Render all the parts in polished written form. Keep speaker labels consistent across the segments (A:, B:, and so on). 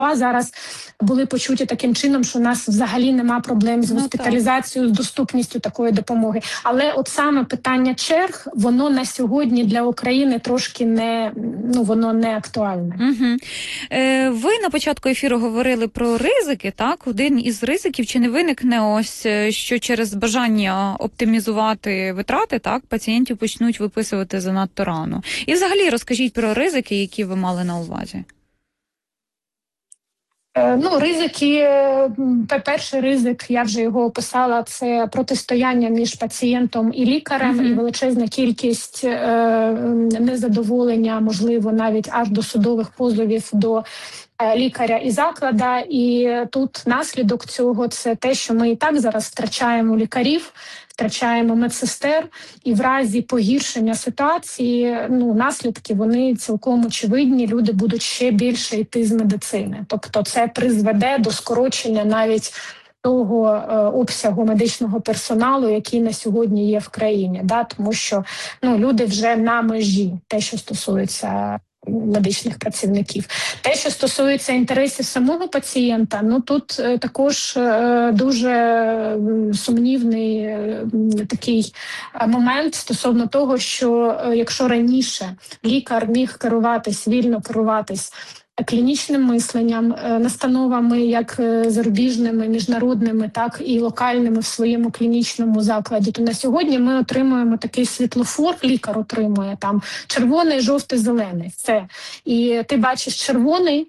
A: зараз були почуті таким чином, що у нас взагалі нема проблем з госпіталізацією, з доступністю такої допомоги. Але от саме питання черг, воно на сьогодні для України трошки воно не актуальне.
B: Ви на початку ефіру говорили про ризики, так? Один із ризиків, чи не виникне ось, що через бажання оптимізувати витрати, так, пацієнтів почнуть виписувати занадто рано. І взагалі розкажіть про ризики, які ви мали на увазі.
A: Ризики, перший ризик, я вже його описала, це протистояння між пацієнтом і лікарем, і величезна кількість незадоволення, можливо, навіть аж до судових позовів до лікаря і заклада. І тут наслідок цього – це те, що ми і так зараз втрачаємо лікарів, втрачаємо медсестер, і в разі погіршення ситуації, наслідки, вони цілком очевидні, люди будуть ще більше йти з медицини. Тобто це призведе до скорочення навіть того обсягу медичного персоналу, який на сьогодні є в країні. Тому що люди вже на межі, те, що стосується медичних працівників. Те, що стосується інтересів самого пацієнта, тут також дуже сумнівний такий момент стосовно того, що якщо раніше лікар міг вільно керуватись клінічним мисленням, настановами як зарубіжними, міжнародними, так і локальними в своєму клінічному закладі, то на сьогодні ми отримуємо такий світлофор, лікар отримує там червоний, жовтий, зелений. Все. І ти бачиш червоний,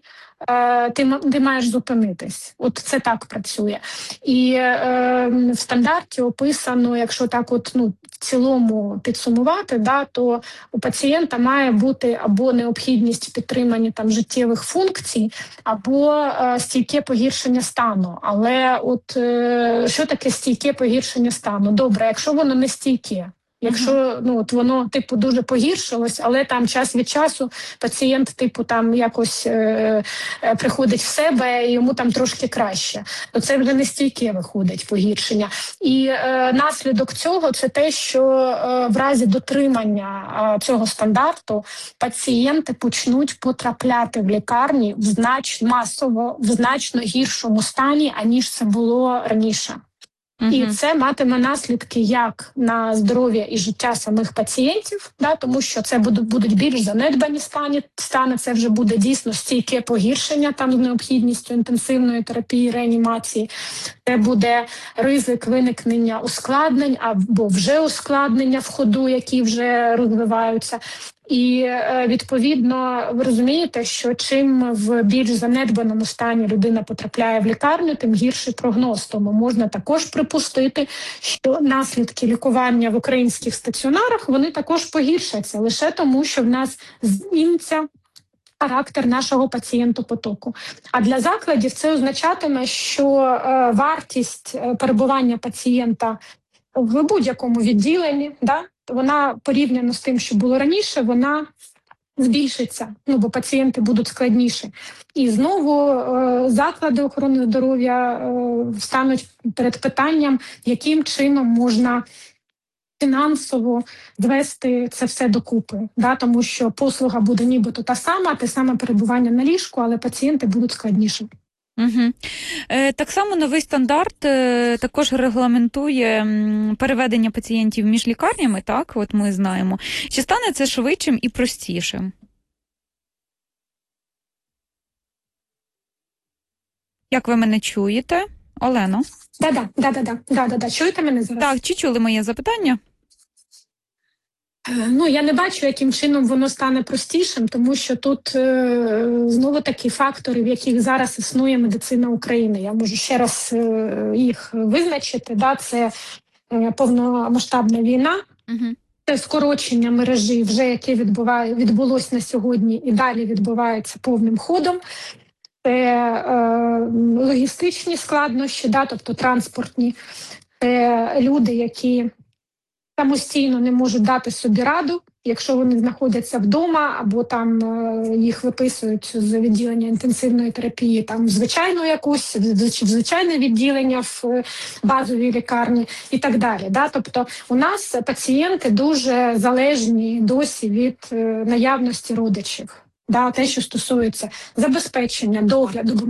A: ти маєш зупинитись. От це так працює. І в стандарті описано, якщо так в цілому підсумувати, то у пацієнта має бути або необхідність в підтриманні життєвих функцій, або стійке погіршення стану. Але що таке стійке погіршення стану? Добре, якщо воно не стійке, якщо воно дуже погіршилось, але там час від часу пацієнт якось приходить в себе і йому там трошки краще, то це вже не стійке виходить погіршення. І наслідок цього це те, що в разі дотримання цього стандарту пацієнти почнуть потрапляти в лікарні масово в значно гіршому стані, аніж це було раніше. І це матиме наслідки як на здоров'я і життя самих пацієнтів, тому що це будуть більш занедбані стани, це вже буде дійсно стійке погіршення з необхідністю інтенсивної терапії, реанімації. Це буде ризик виникнення ускладнень або вже ускладнення в ходу, які вже розвиваються. І, відповідно, ви розумієте, що чим в більш занедбаному стані людина потрапляє в лікарню, тим гірший прогноз. Тому можна також припустити, що наслідки лікування в українських стаціонарах, вони також погіршаться, лише тому, що в нас зміниться характер нашого пацієнтопотоку. А для закладів це означатиме, що вартість перебування пацієнта в будь-якому відділенні, вона порівняно з тим, що було раніше, вона збільшиться, бо пацієнти будуть складніші. І знову заклади охорони здоров'я стануть перед питанням, яким чином можна фінансово звести це все докупи. Тому що послуга буде нібито та сама, те саме перебування на ліжку, але пацієнти будуть складніші.
B: Так само новий стандарт також регламентує переведення пацієнтів між лікарнями, так, от ми знаємо. Чи стане це швидшим і простішим? Як ви мене чуєте, Олено?
A: Да. Чуєте мене зараз?
B: Так, чи чули моє запитання?
A: Я не бачу, яким чином воно стане простішим, тому що тут знову такі фактори, в яких зараз існує медицина України. Я можу ще раз їх визначити. Це повномасштабна війна, це скорочення мережі, вже яке відбулось на сьогодні і далі відбувається повним ходом. Це логістичні складнощі, тобто транспортні, це люди, які самостійно не можуть дати собі раду, якщо вони знаходяться вдома, або там їх виписують з відділення інтенсивної терапії, там звичайну якусь, звичайне відділення в базовій лікарні і так далі. Тобто у нас пацієнти дуже залежні досі від наявності родичів. те, що стосується забезпечення догляду